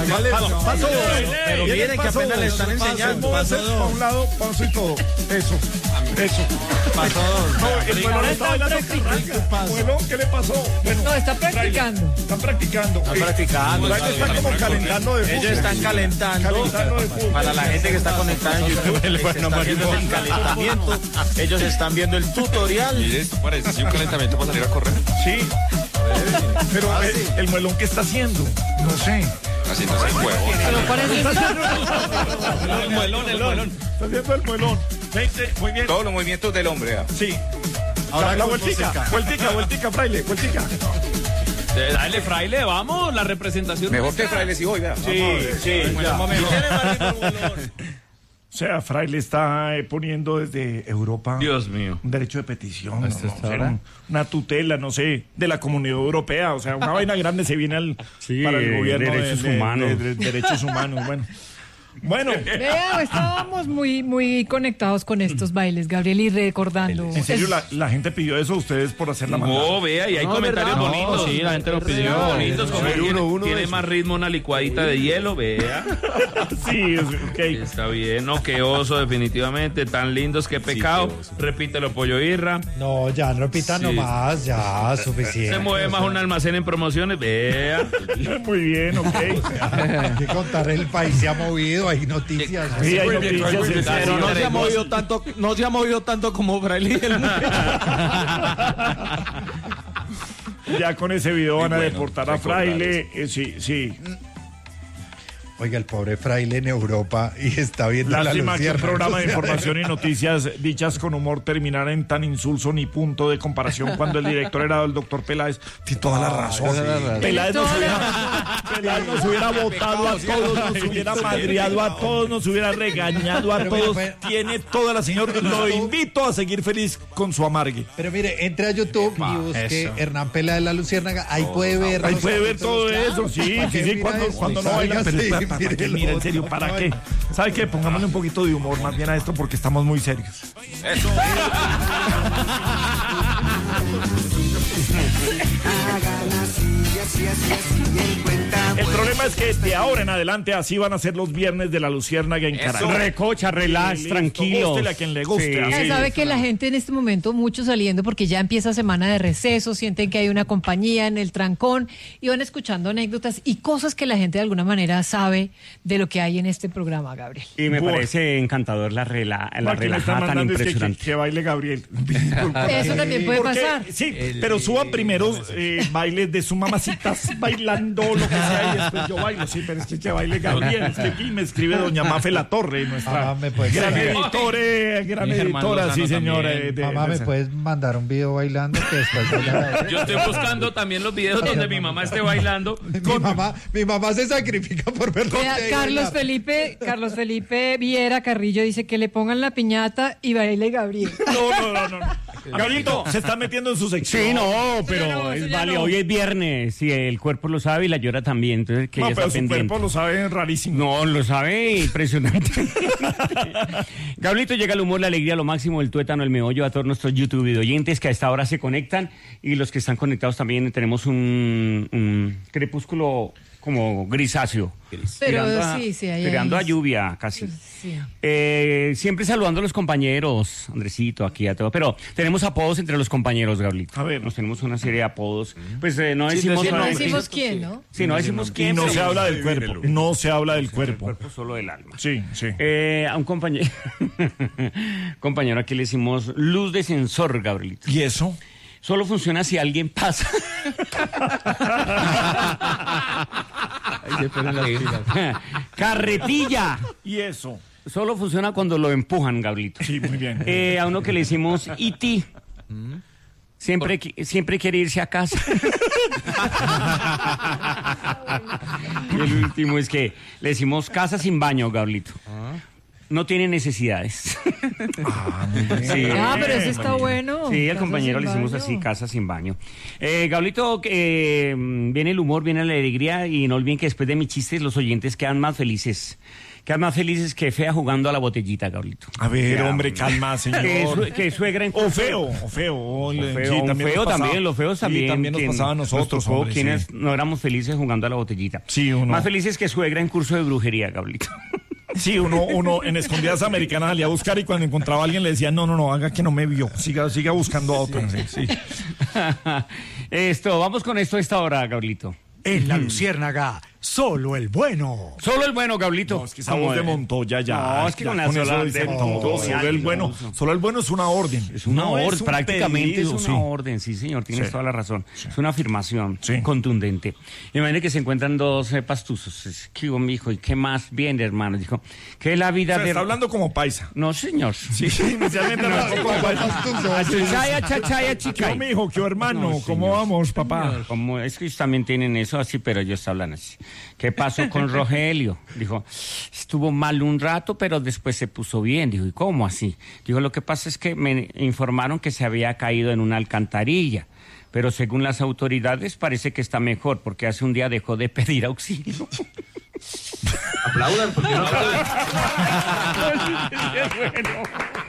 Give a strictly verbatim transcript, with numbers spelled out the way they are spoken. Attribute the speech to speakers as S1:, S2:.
S1: Pasó, pasó.
S2: Pero miren que apenas le están enseñando.
S1: Pasó para un lado, paso y todo. Eso, eso.
S2: Pasó dos.
S1: No, el muelón está bailando. Muelón, ¿qué le pasó? Bueno,
S3: No, está practicando.
S1: están practicando.
S2: Están practicando.
S1: Fraile está como calentando de fútbol.
S2: Ellos están calentando.
S1: Calentando de fútbol.
S2: Para la gente que está conectada en YouTube, se está viendo el calentamiento. Ellos están viendo el tutorial.
S4: Mire, esto parece sí, un calentamiento para salir a correr.
S1: Sí. Pero
S2: Ah,
S1: el,
S2: sí.
S1: el muelón, ¿qué está haciendo? No sé.
S4: Haciéndose el huevo.
S3: Pero parece
S4: El muelón, el muelón.
S1: Está haciendo el muelón. veinte, muy bien.
S4: Todos los movimientos del hombre. ¿ah?
S1: Sí.
S2: Ahora
S1: la, la
S2: con
S1: vueltica,
S2: música.
S1: vueltica, vueltica, Fraile, vueltica.
S5: Eh, Dale, Fraile, vamos, la representación.
S4: Mejor que Fraile si hoy, vea.
S2: Sí, sí.
S5: Ya.
S1: O sea, Fraile está eh, poniendo desde Europa
S5: Dios mío.
S1: un derecho de petición, ¿no?
S5: ¿Hasta
S1: O sea,
S5: ahora?
S1: un- una tutela, no sé, de la Comunidad Europea. O sea, una vaina grande se viene al,
S6: Sí,
S1: para el gobierno de-
S6: derechos
S1: de, de-
S6: humanos.
S1: de- de derechos humanos. Bueno, bueno,
S3: Vea, estábamos muy, muy conectados con estos bailes, Gabriel, y recordando.
S1: en serio, la, la gente pidió eso, ustedes por hacer la maldad.
S5: No, vea, y hay
S2: No,
S5: comentarios
S2: ¿verdad?
S5: bonitos.
S2: No,
S5: sí, la gente lo pidió.
S2: real.
S5: Bonitos, como
S2: Sí,
S5: tiene,
S2: uno, uno
S5: tiene
S2: de
S5: más ritmo una licuadita de hielo, vea.
S1: Sí, es- ok.
S5: Está bien, no, qué oso, definitivamente. Tan lindos, qué pecado. Repítelo, Pollo Irra.
S7: No, ya no repita
S5: Sí.
S7: nomás, ya, suficiente.
S5: Se mueve más un almacén en promociones, vea.
S1: Muy bien, ok.
S7: Hay que contar, el país se ha movido, hay noticias.
S1: Sí, hay noticias,
S2: Pero
S1: en serio.
S2: no se ha movido tanto, no se ha movido tanto como Fraile.
S1: Ya con ese video van a
S4: bueno,
S1: deportar a
S4: recordar
S1: Fraile. eh, sí, sí.
S7: Oiga, el pobre fraile en Europa y está viendo la
S1: Lástima que un
S7: luciérnaga.
S1: programa de información y noticias dichas con humor terminara en tan insulso ni punto de comparación cuando el director era el doctor Peláez. Tiene toda la razón.
S2: toda la razón.
S1: Peláez nos hubiera, Peláez nos hubiera votado a todos, nos hubiera madreado a todos, nos hubiera regañado a
S7: Pero mira,
S1: todos.
S7: pues-
S1: Tiene toda la señora. Lo invito a seguir feliz con su amargue.
S7: Pero mire, entre a YouTube y busque
S2: eso.
S7: Hernán Pela de la Luciérnaga, ahí puede ver.
S1: Ahí
S7: los
S1: puede ver
S7: capítulos,
S1: todo
S7: claro.
S1: eso, sí,
S7: ¿Para
S1: sí,
S7: qué
S1: sí,
S7: mira
S1: cuando,
S7: eso?
S1: cuando no
S7: Salga
S1: bailan, pero
S7: así,
S1: ¿para, para, para qué?
S7: mírelo.
S1: Mira, en serio, ¿para qué? ¿Sabe qué? Pongámosle un poquito de humor más bien a esto porque estamos muy serios.
S4: Eso.
S1: El problema es que de ahora en adelante así van a ser los viernes de la Luciérnaga en Caracas.
S6: Recocha, relax,
S1: Sí, listo,
S6: tranquilos.
S1: gústele a quien le guste,
S6: Sí.
S1: así.
S3: Ya sabe que la gente en este momento, mucho saliendo porque ya empieza semana de receso, sienten que hay una compañía en el trancón y van escuchando anécdotas y cosas que la gente de alguna manera sabe de lo que hay en este programa, Gabriel.
S6: Y me
S1: Buah.
S6: parece encantador la, rela, la
S1: Aquí me están
S6: relajada tan
S1: mandando es que-
S6: impresionante.
S1: Que, que baile Gabriel.
S3: Eso también puede
S1: Porque-
S3: pasar.
S1: Sí, pero suban primero eh, bailes de su mamacitas bailando lo que sea y después yo bailo. Sí, pero es que, que baile Gabriel. Es que aquí me escribe doña Mafe La Torre, nuestra
S7: Mamá, ¿me puedes-
S1: gran editora, gran
S5: Y Germán
S1: editora, sí
S5: Lozano
S1: señora.
S5: también.
S1: de-
S7: Mamá, ¿me
S1: de-
S7: puedes mandar un video bailando que después voy a-
S5: Yo estoy buscando también los videos donde mi mamá esté bailando.
S7: Mi mamá, mi mamá se sacrifica por verlo.
S3: Vea, Carlos Felipe, Carlos Felipe Viera Carrillo dice que le pongan la piñata y baile Gabriel.
S1: No, no, no, no. no. Gabrielito, se está metiendo en su sección.
S6: Sí, no, pero
S3: no, eso
S6: es
S3: ya
S6: vale,
S3: no.
S6: hoy es viernes, si el cuerpo lo sabe y la llora también, entonces que
S1: No,
S6: ya
S1: pero
S6: está
S1: su
S6: pendiente.
S1: cuerpo lo sabe rarísimo.
S6: No, lo sabe, impresionante. Gablito, llega el humor, la alegría, lo máximo, el tuétano, el meollo a todos nuestros YouTube oyentes que a esta hora se conectan y los que están conectados también tenemos un, un crepúsculo como grisáceo.
S3: Pero
S6: tirando a,
S3: sí, sí, ahí
S6: tirando
S3: hay-
S6: a lluvia casi.
S3: Sí.
S6: Eh, siempre saludando a los compañeros, Andresito, aquí a todo, pero tenemos apodos entre los compañeros, Gablito.
S1: A ver.
S6: Nos tenemos una serie de apodos. Pues eh, no
S2: Sí,
S6: decimos
S2: decir
S3: No
S2: nombres.
S3: decimos quién, ¿no?
S6: Sí, no decimos
S1: Y
S6: quién.
S1: no
S6: pero-
S1: se habla del cuerpo. No se habla del cuerpo.
S6: cuerpo, solo del alma.
S1: Sí, sí.
S6: Eh, a un compañero, compañero aquí le decimos luz de sensor, Gabrielito.
S1: ¿Y eso?
S6: Solo funciona si alguien pasa. Carretilla.
S1: ¿Y eso?
S6: Solo funciona cuando lo empujan, Gabrielito.
S1: Sí, muy bien.
S6: Eh, a uno que le decimos I T. Siempre, qui- siempre quiere irse a casa. Y el último es que le decimos casa sin baño, Gabrielito. no tiene necesidades.
S1: Ah, muy bien.
S6: Sí.
S3: Ah, pero eso está bueno.
S6: Sí, el
S3: Casa
S6: compañero
S3: sin
S6: le hicimos
S3: baño.
S6: así, casa sin baño. Eh, Gaulito, eh, viene el humor, viene la alegría y no olviden que después de mis chistes los oyentes quedan más felices. Quedan más felices que fea jugando a la botellita, Gaulito.
S1: A ver,
S6: Ya,
S1: hombre, calma, señor.
S6: Que, su- que suegra en
S1: O feo, o feo. O
S6: feo,
S1: sí,
S6: un
S1: también
S6: feo
S1: nos pasaba.
S6: también, los feos
S1: Sí,
S6: también.
S1: también nos
S6: que
S1: pasaba a nosotros,
S6: nos tocó
S1: hombre,
S6: quienes
S1: sí.
S6: no éramos felices jugando a la botellita.
S1: Sí, uno.
S6: Más felices que suegra en curso de brujería, Gaulito.
S1: Sí, uno, uno en escondidas americanas salía a buscar y cuando encontraba a alguien le decía, no, no, no, haga que no me vio, siga, siga buscando a otro. Sí, sí.
S6: Esto, vamos con esto a esta hora, Gaulito.
S8: En la Luciérnaga, solo el bueno.
S6: Solo el bueno, Gaulito.
S1: No, es que esa voz de Montoya ya.
S6: No, es que
S1: ya
S6: con la
S1: eso
S6: sola
S1: dice
S6: de
S1: todo.
S6: Montoya,
S1: Solo el
S6: no,
S1: bueno,
S6: no.
S1: solo el bueno es una orden.
S6: Es una
S1: No
S6: orden,
S1: un
S6: prácticamente
S1: pedido,
S6: es
S1: sí.
S6: una orden, sí señor, tienes
S1: Sí.
S6: toda la razón. Es una afirmación
S1: Sí.
S6: contundente. Imagínate que se encuentran dos eh, pastuzos. Es, ¿qué hubo, mijo? ¿Y qué más? Bien, hermano. Dijo, ¿qué es la
S1: O
S6: vida
S1: sea,
S6: de...?
S1: está hablando como paisa.
S6: No, señor.
S1: Sí, inicialmente hablaba como paisa.
S6: Achachaya, achachaya,
S1: ¿Qué
S6: chicay.
S1: mi hijo? ¿Qué hermano?
S6: No,
S1: ¿Cómo
S6: señor.
S1: vamos, papá?
S6: Como es que ellos también tienen eso así, pero ellos hablan así. ¿Qué pasó con Rogelio? Dijo, estuvo mal un rato, pero después se puso bien. Dijo, ¿y cómo así? Dijo, lo que pasa es que me informaron que se había caído en una alcantarilla, pero según las autoridades parece que está mejor, porque hace un día dejó de pedir auxilio.
S4: Aplaudan, porque no aplaudan.
S6: Qué bueno.